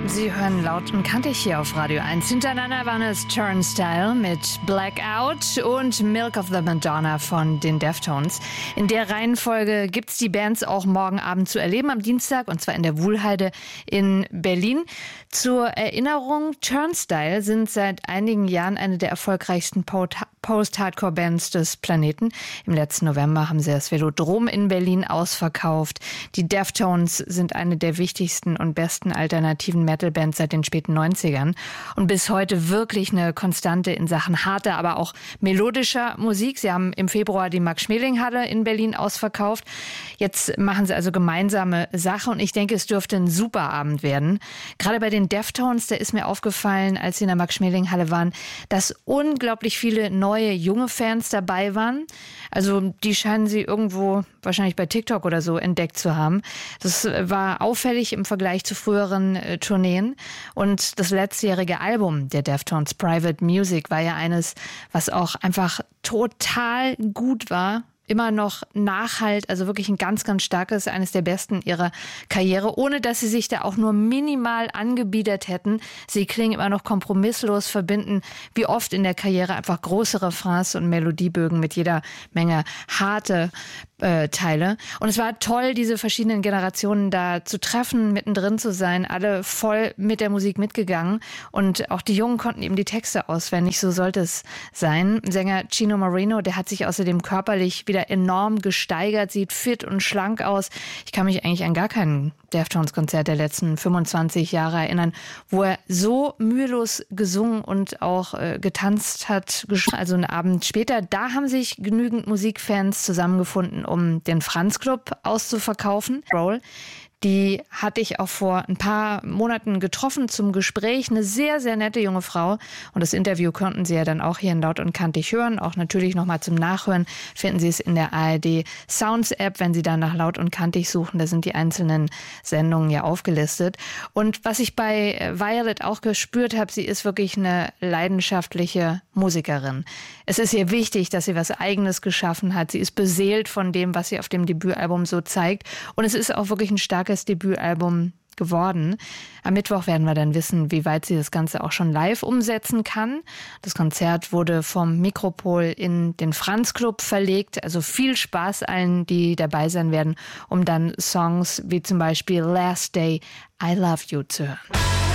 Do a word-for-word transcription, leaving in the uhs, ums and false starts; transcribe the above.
Sie hören Laut und Kantig hier auf Radio eins. Hintereinander waren es Turnstile mit Blackout und Milk of the Madonna von den Deftones. In der Reihenfolge gibt es die Bands auch morgen Abend zu erleben am Dienstag, und zwar in der Wuhlheide in Berlin. Zur Erinnerung, Turnstile sind seit einigen Jahren eine der erfolgreichsten Post-Hardcore-Bands des Planeten. Im letzten November haben sie das Velodrom in Berlin ausverkauft. Die Deftones sind eine der wichtigsten und besten alternativen Metal-Bands seit den späten neunzigern und bis heute wirklich eine Konstante in Sachen harter, aber auch melodischer Musik. Sie haben im Februar die Max-Schmeling-Halle in Berlin ausverkauft. Jetzt machen sie also gemeinsame Sache und ich denke, es dürfte ein super Abend werden. Gerade bei den Deftones, da ist mir aufgefallen, als sie in der Max-Schmeling-Halle waren, dass unglaublich viele neue, junge Fans dabei waren. Also die scheinen sie irgendwo wahrscheinlich bei TikTok oder so entdeckt zu haben. Das war auffällig im Vergleich zu früheren äh, Tourneen. Und das letztjährige Album der Deftones, Private Music, war ja eines, was auch einfach total gut war. Immer noch Nachhalt, also wirklich ein ganz, ganz starkes, eines der besten ihrer Karriere, ohne dass sie sich da auch nur minimal angebiedert hätten. Sie klingen immer noch kompromisslos, verbinden wie oft in der Karriere einfach große Refrains und Melodiebögen mit jeder Menge harte äh, Teile. Und es war toll, diese verschiedenen Generationen da zu treffen, mittendrin zu sein, alle voll mit der Musik mitgegangen. Und auch die Jungen konnten eben die Texte auswendig, so sollte es sein. Sänger Chino Moreno, der hat sich außerdem körperlich wieder enorm gesteigert, sieht fit und schlank aus. Ich kann mich eigentlich an gar kein Deftones-Konzert der letzten fünfundzwanzig Jahre erinnern, wo er so mühelos gesungen und auch äh, getanzt hat. Also einen Abend später, da haben sich genügend Musikfans zusammengefunden, um den Franz Club auszuverkaufen. Roll. Die hatte ich auch vor ein paar Monaten getroffen zum Gespräch. Eine sehr, sehr nette junge Frau. Und das Interview konnten Sie ja dann auch hier in Laut und Kantig hören. Auch natürlich nochmal zum Nachhören finden Sie es in der A R D Sounds App, wenn Sie dann nach Laut und Kantig suchen. Da sind die einzelnen Sendungen ja aufgelistet. Und was ich bei Violet auch gespürt habe, sie ist wirklich eine leidenschaftliche Musikerin. Es ist ihr wichtig, dass sie was Eigenes geschaffen hat. Sie ist beseelt von dem, was sie auf dem Debütalbum so zeigt. Und es ist auch wirklich ein starkes Debütalbum geworden. Am Mittwoch werden wir dann wissen, wie weit sie das Ganze auch schon live umsetzen kann. Das Konzert wurde vom Mikropol in den Franz Club verlegt. Also viel Spaß allen, die dabei sein werden, um dann Songs wie zum Beispiel Last Day, I Love You zu hören.